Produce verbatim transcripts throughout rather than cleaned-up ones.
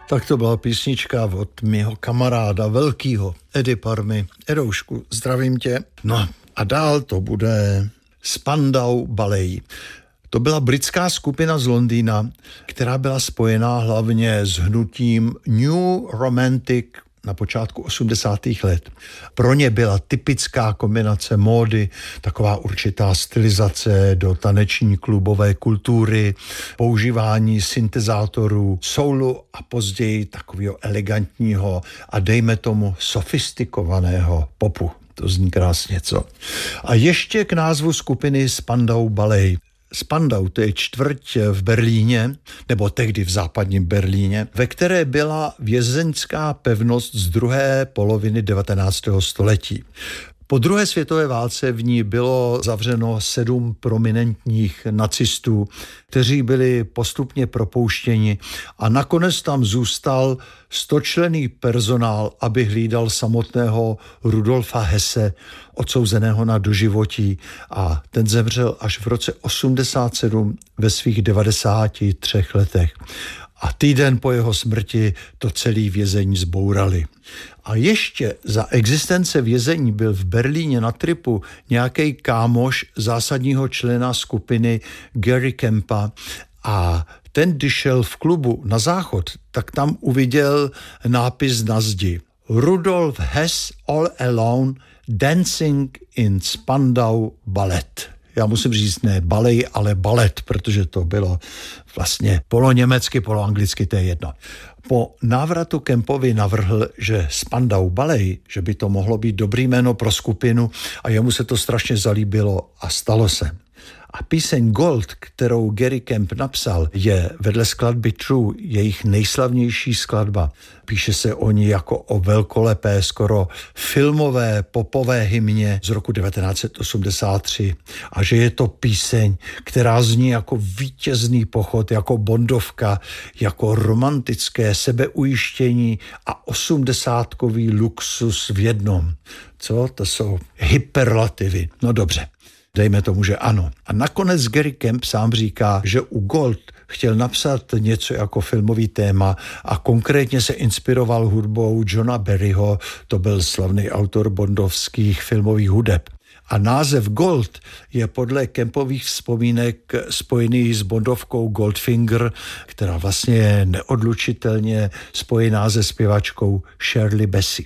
Tak to byla písnička od mého kamaráda velkýho Edy Parmy. Edoušku, zdravím tě. No a dál to bude Spandau Ballet. To byla britská skupina z Londýna, která byla spojená hlavně s hnutím New Romantic na počátku osmdesátých let. Pro ně byla typická kombinace módy, taková určitá stylizace do taneční klubové kultury, používání syntezátorů, soulu a později takového elegantního a dejme tomu sofistikovaného popu. To zní krásně, co? A ještě k názvu skupiny Spandau Ballet. Spandau, to je čtvrť v Berlíně, nebo tehdy v západním Berlíně, ve které byla vězeňská pevnost z druhé poloviny devatenáctého století. Po druhé světové válce v ní bylo zavřeno sedm prominentních nacistů, kteří byli postupně propouštěni a nakonec tam zůstal stočlenný personál, aby hlídal samotného Rudolfa Hesse, odsouzeného na doživotí, a ten zemřel až v roce osmdesát sedm ve svých devadesáti třech letech. A týden po jeho smrti to celý vězení zbourali. A ještě za existence vězení byl v Berlíně na tripu nějaký kámoš zásadního člena skupiny Gary Kempa a ten, když šel v klubu na záchod, tak tam uviděl nápis na zdi. Rudolf Hess all alone dancing in Spandau Ballet. Já musím říct ne balej, ale balet, protože to bylo vlastně poloněmecky, poloanglicky, to je jedno. Po návratu Kempovi navrhl, že Spandau Ballet, že by to mohlo být dobrý jméno pro skupinu a jemu se to strašně zalíbilo a stalo se. A píseň Gold, kterou Gary Kemp napsal, je vedle skladby True jejich nejslavnější skladba. Píše se o ní jako o velkolepé, skoro filmové popové hymně z roku devatenáct set osmdesát tři a že je to píseň, která zní jako vítězný pochod, jako bondovka, jako romantické sebeujištění a osmdesátkový luxus v jednom. Co? To jsou hyperlativy. No dobře. Dejme tomu, že ano. A nakonec Gary Kemp sám říká, že u Gold chtěl napsat něco jako filmový téma a konkrétně se inspiroval hudbou Johna Barryho, to byl slavný autor bondovských filmových hudeb. A název Gold je podle Kempových vzpomínek spojený s bondovkou Goldfinger, která vlastně je neodlučitelně spojená se zpěvačkou Shirley Bassey.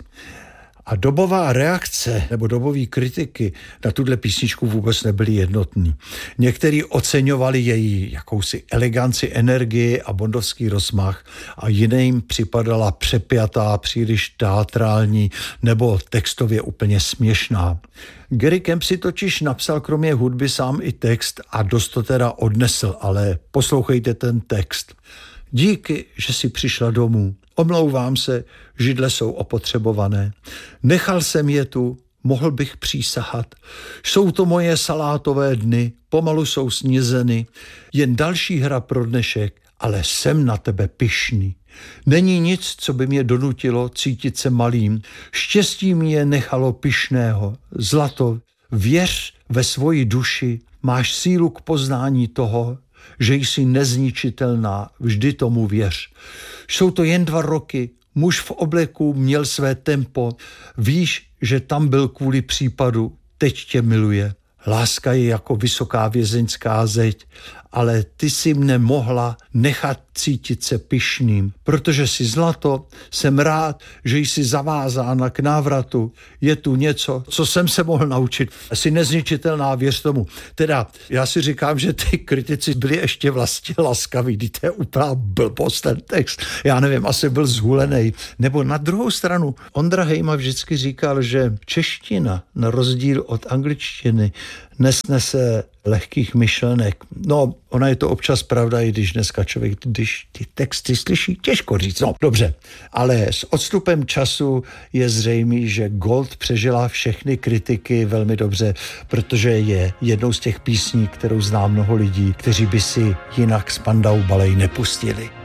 A dobová reakce nebo dobové kritiky na tuhle písničku vůbec nebyly jednotný. Někteří oceňovali její jakousi eleganci, energii a bondovský rozmach a jiným připadala přepjatá, příliš teatrální nebo textově úplně směšná. Gary Kemp si totiž napsal kromě hudby sám i text a dost to teda odnesl, ale poslouchejte ten text. Díky, že jsi přišla domů. Omlouvám se, židle jsou opotřebované. Nechal jsem je tu, mohl bych přísahat. Jsou to moje salátové dny, pomalu jsou snězeny. Jen další hra pro dnešek, ale jsem na tebe pyšný. Není nic, co by mě donutilo cítit se malým. Štěstí mě nechalo pyšného. Zlato, věř ve svoji duši, máš sílu k poznání toho, že jsi nezničitelná, vždy tomu věř. Jsou to jen dva roky, muž v obleku měl své tempo, víš, že tam byl kvůli případu, teď tě miluje. Láska je jako vysoká vězeňská zeď, ale ty si mne mohla nechat cítit se pyšným. Protože jsi zlato, jsem rád, že jsi zavázána k návratu. Je tu něco, co jsem se mohl naučit. Jsi nezničitelná, věř tomu. Teda, já si říkám, že ty kritici byli ještě vlastně laskaví. Víte, to je úplná blbost ten text. Já nevím, asi byl zhulenej. Nebo na druhou stranu, Ondra Hejma vždycky říkal, že čeština, na rozdíl od angličtiny, nesnese lehkých myšlenek. No, ona je to občas pravda, i když dneska člověk, když ty texty slyší, těžko říct. No, dobře. Ale s odstupem času je zřejmý, že Gold přežila všechny kritiky velmi dobře, protože je jednou z těch písní, kterou zná mnoho lidí, kteří by si jinak Spandau Ballet nepustili.